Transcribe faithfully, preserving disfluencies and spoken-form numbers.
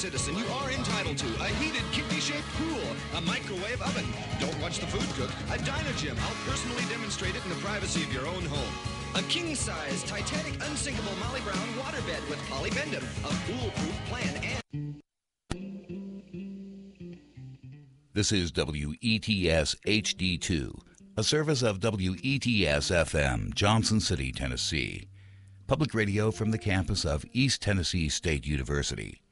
citizen, you are entitled to a heated kidney-shaped pool, a microwave oven. Don't watch the food cook. A Dynagym. I'll personally demonstrate it in the privacy of your own home. A king-size Titanic unsinkable Molly Brown waterbed with polybendum, a foolproof plan, and... This is W E T S H D two, a service of W E T S F M, Johnson City, Tennessee. Public radio from the campus of East Tennessee State University.